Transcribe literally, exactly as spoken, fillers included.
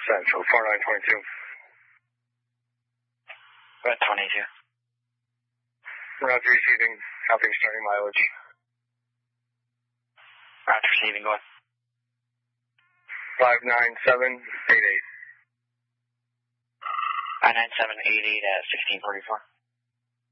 Central, four nine twenty-two. Red twenty-two. Roger, receiving, copying starting mileage. Roger, receiving, go ahead. five nine seven eight eight. five nine seven eight eight at sixteen forty-four.